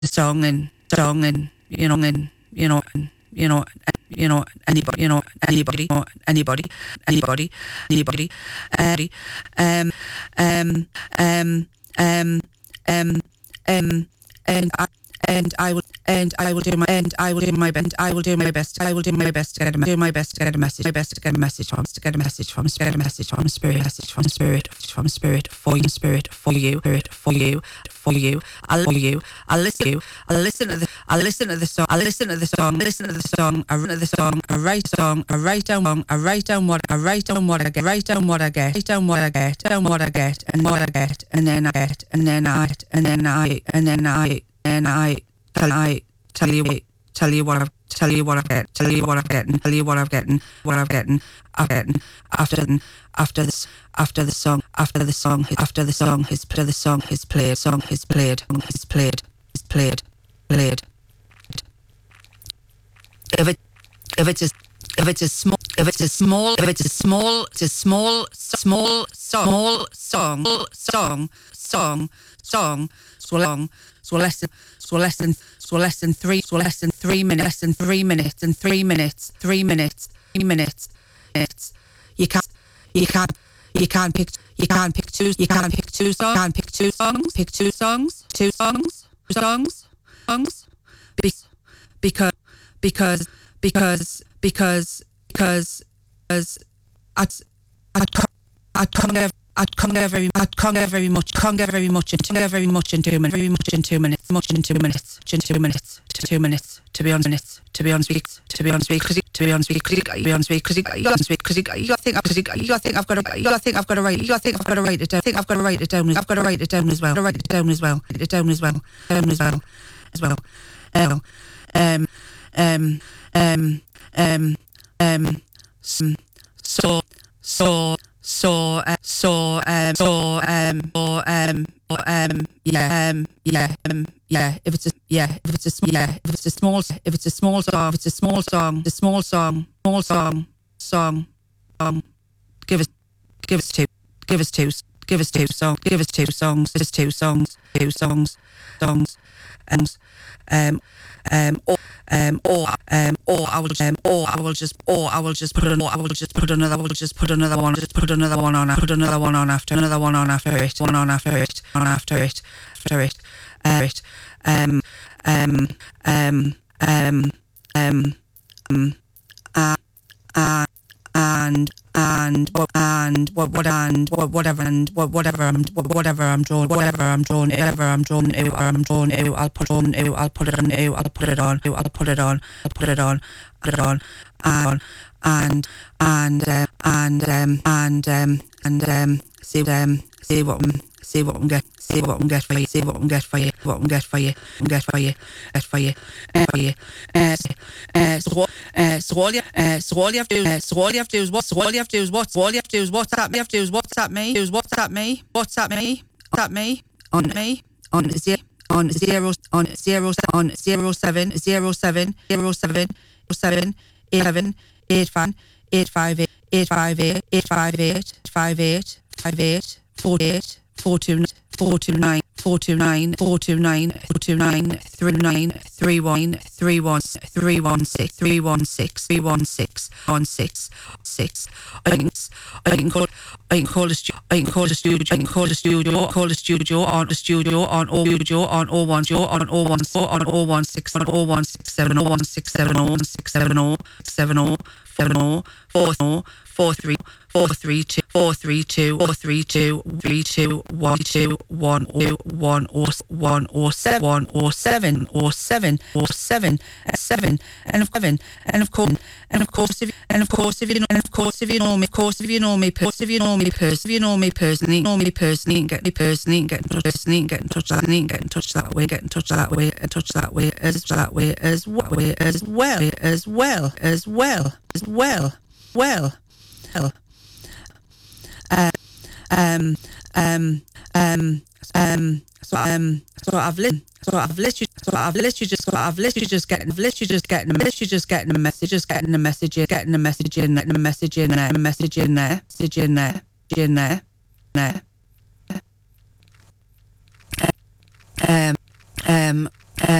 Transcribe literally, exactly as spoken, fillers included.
the song and song and you know and you know and you know you know anybody you know anybody you know, anybody anybody anybody uh, um um um um um um and I and I will and I will do my and I will do my best I will do my best I will do my best to get a, do my best to get a message my best to get a message from to get a message from get a message from spirit message from spirit from spirit for you spirit for you spirit for you for you I'll for you I'll listen to you I'll listen to the I'll listen to the song I'll listen to the song listen to the song I write the song I write song I write down song I write down what I write down what I get write down what I get write down what I get down what I get and what I get and then I get and then I get and then I and then I and I tell I tell you tell you what I've tell you what I've get tell you what I've getting tell you what I've getting what I've getting I've getting after after this after the song after the song after the song is after the song is played song is played is played is played played if it if it's a if it's a small if it's a small if it's a small it's a small small small song song song song so long so less than so less than so less than three so less than three minutes less than three minutes and three minutes three minutes three minutes minutes you can't you can't you can't pick you can't pick two you can't pick two songs can't pick two songs pick two songs two songs songs songs because because because because because because at at at can't I can't get very I can't get very much can't get very much into get very much in two minutes very much in two minutes much in two minutes in two minutes two minutes to be on minutes to be on speak to be on speak because to be on speak because you be on speak because you got to speak because you got to think because you got to think I've got to you got to think I've got to write you got to think I've got to write it down I think I've got to write it down I've got to write it down as well write it down as well write it down as well down as well as well um um um um um um so so So uh, so um so um or um or um yeah um yeah um yeah if it's a yeah if it's a yeah if it's a small if it's a small song if it's a small song the small song small song song um give us give us two give us two give us two songs give us two songs just two songs two songs songs and um um or um or um or I will um or I will just or I will just put an or I will just put another I will just put another one just put another one on put another one on after another one on after it one on after it on after it after it uh, it um um um um um um uh, uh, and and and what what and what whatever and what whatever I'm whatever I'm drawn whatever I'm drawn whatever I'm drawn to I'm drawn to I'll put on I'll put it on I'll put it on I'll put it on I'll put it on put it on and and and uh, and um and um and um see um see what see what I'm get see what I'm get for you see what I'm get for you what I'm get for you get for you get for you uh, for you uh, uh, so uh, so all you uh, so all you have to do uh, so all you have to do is what so all you have to do is what so all you have to do is WhatsApp me you have to do is WhatsApp me is WhatsApp me WhatsApp me WhatsApp me on me on zero on zero on zero on zero seven zero seven zero seven seven eight seven eight five eight five eight eight five eight eight five eight five eight five eight four eight four two four two nine four two nine four two nine four two nine three nine three one three one three one six three one six three one six one six six. I can I can call I can call the studio I can call the studio I can call the studio call the studio on the studio on O studio on O one Joe on O one four on O one six on O one six seven O one six seven O one six seven O seven O seven O four O four three four three two four three two four three two three two one two one oh one oh one oh seven one oh seven or seven or seven and seven and of seven and of course and of course if and of course if you know and of course if you know me of course if you know me if you know me personally if you know me personally know me personally and get me personally and get in touch personally and get in touch that and get in touch that way get in touch that way and touch that way as that way as well as well as well as well as well well well Uh, um, um, um, um, so, um, so I've listened, so I've literally, so I've literally just, so I've literally just getting, literally just getting, literally just getting a message, just getting a message, getting a message in there, a message in there, a message in there, message in there, in there, there. Um, um,